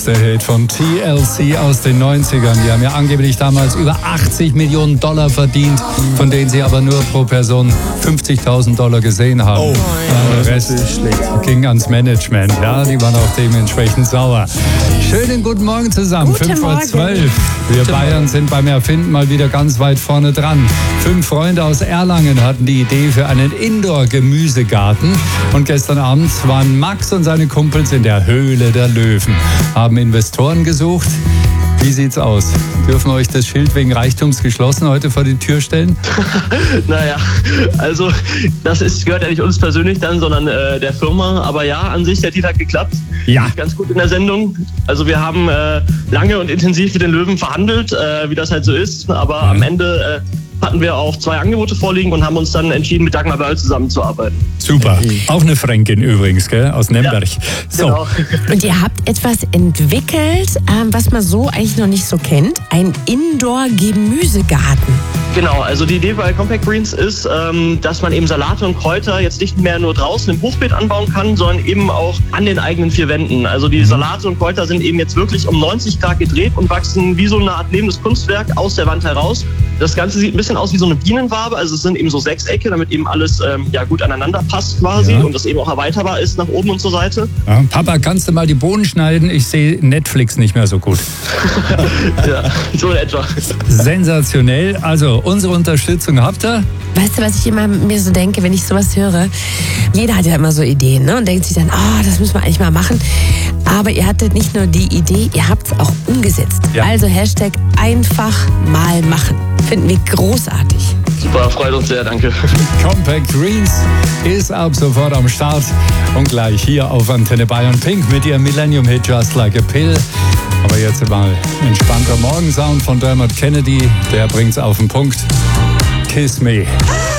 Der Hit von TLC aus den 90ern. Die haben ja angeblich damals über 80 Millionen Dollar verdient, von denen sie aber nur pro Person 50.000 Dollar gesehen haben. Oh, der Rest ging ans Management. Ja, die waren auch dementsprechend sauer. Schönen guten Morgen zusammen. 5:12 Uhr. Wir Bayern sind beim Erfinden mal wieder ganz weit vorne dran. 5 Freunde aus Erlangen hatten die Idee für einen Indoor-Gemüsegarten. Und gestern Abend waren Max und seine Kumpels in der Höhle der Löwen. Haben Investoren gesucht. Wie sieht's aus? Dürfen wir euch das Schild wegen Reichtums geschlossen heute vor die Tür stellen? Naja, also das gehört ja nicht uns persönlich dann, sondern der Firma. Aber ja, an sich, der Deal hat geklappt. Ja. Ganz gut in der Sendung. Also wir haben lange und intensiv mit den Löwen verhandelt, wie das halt so ist. Aber am Ende hatten wir auch 2 Angebote vorliegen und haben uns dann entschieden, mit Dagmar Böll zusammenzuarbeiten. Super. Auch eine Fränkin übrigens, gell? Aus Nemberg. Ja, so. genau. Und ihr habt etwas entwickelt, was man so eigentlich noch nicht so kennt. Ein Indoor-Gemüsegarten. Genau, also die Idee bei Compact Greens ist, dass man eben Salate und Kräuter jetzt nicht mehr nur draußen im Hochbeet anbauen kann, sondern eben auch an den eigenen 4 Wänden. Also die Salate und Kräuter sind eben jetzt wirklich um 90 Grad gedreht und wachsen wie so eine Art lebendes Kunstwerk aus der Wand heraus. Das Ganze sieht ein bisschen aus wie so eine Bienenwabe, also es sind eben so 6 Ecke, damit eben alles gut aneinander passt quasi und das eben auch erweiterbar ist nach oben und zur Seite. Ja, Papa, kannst du mal die Bohnen schneiden? Ich sehe Netflix nicht mehr so gut. Ja, so in etwa. Sensationell. Also, unsere Unterstützung habt ihr? Weißt du, was ich immer mir so denke, wenn ich sowas höre? Jeder hat ja immer so Ideen, ne? Und denkt sich dann, das müssen wir eigentlich mal machen. Aber ihr hattet nicht nur die Idee, ihr habt es auch umgesetzt. Ja. Also Hashtag einfach mal machen. Finden wir großartig. Super, freut uns sehr, danke. Compact Greens ist ab sofort am Start und gleich hier auf Antenne Bayern Pink mit ihrem Millennium-Hit Just Like a Pill. Aber jetzt mal entspannter Morgensound von Dermot Kennedy, der bringt's auf den Punkt. Kiss Me.